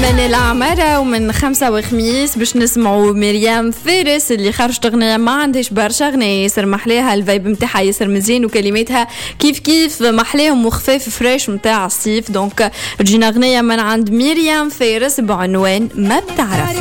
من العمارة ومن خمسة وخميس باش نسمعوا مريم فارس اللي خرجت أغنية ما عندهش برشا أغنية ياسر محلاها، الفايب متاعها ياسر مزيان وكلماتها كيف محلاهم وخفاف فريش متاع الصيف. دونك تجينا أغنية من عند مريم فارس بعنوان ما بتعرف.